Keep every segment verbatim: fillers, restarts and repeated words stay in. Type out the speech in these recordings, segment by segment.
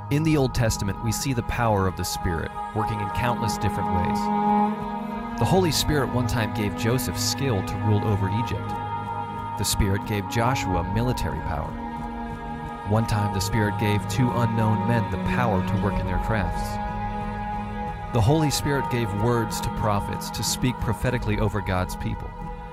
In the Old Testament, we see the power of the Spirit working in countless different ways. The Holy Spirit one time gave Joseph skill to rule over Egypt. The Spirit gave Joshua military power. One time, the Spirit gave two unknown men the power to work in their crafts. The Holy Spirit gave words to prophets to speak prophetically over God's people.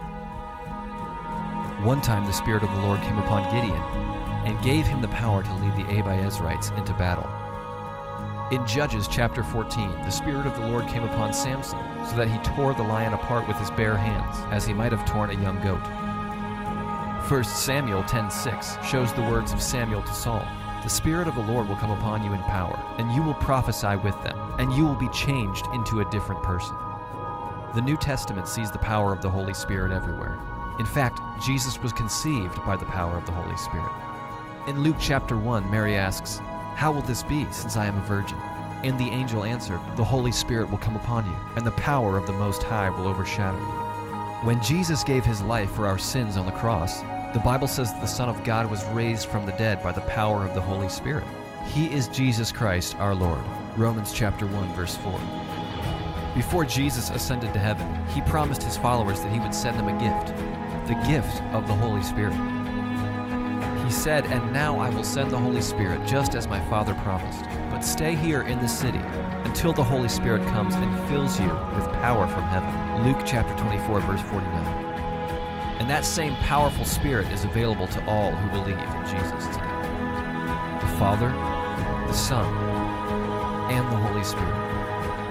One time, the Spirit of the Lord came upon Gideon and gave him the power to lead the Abiezrites into battle. In Judges chapter fourteen, the Spirit of the Lord came upon Samson so that he tore the lion apart with his bare hands, as he might have torn a young goat. First Samuel ten six shows the words of Samuel to Saul, "The Spirit of the Lord will come upon you in power, and you will prophesy with them, and you will be changed into a different person." The New Testament sees the power of the Holy Spirit everywhere. In fact, Jesus was conceived by the power of the Holy Spirit. In Luke chapter one, Mary asks, "How will this be, since I am a virgin?" And the angel answered, "The Holy Spirit will come upon you, and the power of the Most High will overshadow you." When Jesus gave his life for our sins on the cross, the Bible says that the Son of God was raised from the dead by the power of the Holy Spirit. He is Jesus Christ our Lord. Romans chapter one, verse four. Before Jesus ascended to heaven, he promised his followers that he would send them a gift, the gift of the Holy Spirit. He said, "And now I will send the Holy Spirit just as my Father promised. But stay here in the city until the Holy Spirit comes and fills you with power from heaven." Luke chapter twenty-four, verse forty-nine. And that same powerful Spirit is available to all who believe in Jesus today. The Father, the Son, and the Holy Spirit.